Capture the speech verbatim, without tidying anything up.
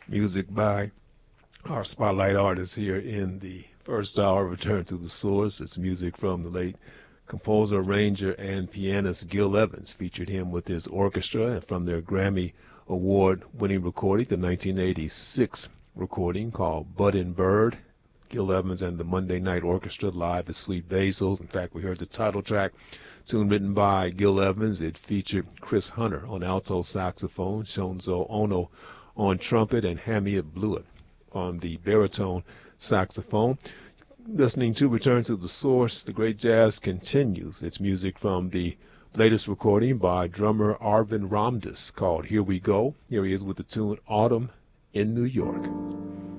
Music by our spotlight artist here in the first hour, Return to the Source. It's music from the late composer, arranger, and pianist Gil Evans. Featured him with his orchestra and from their Grammy Award-winning recording, the nineteen eighty-six recording called Bud and Bird. Gil Evans and the Monday Night Orchestra live at Sweet Basil's. In fact, we heard the title track, tune written by Gil Evans. It featured Chris Hunter on alto saxophone, Shonzo Ono on trumpet, and Hamiet Blewett on the baritone saxophone. Listening to Return to the Source, the great jazz continues. It's music from the latest recording by drummer Arvin Ramdas called Here We Go. Here he is with the tune Autumn in New York.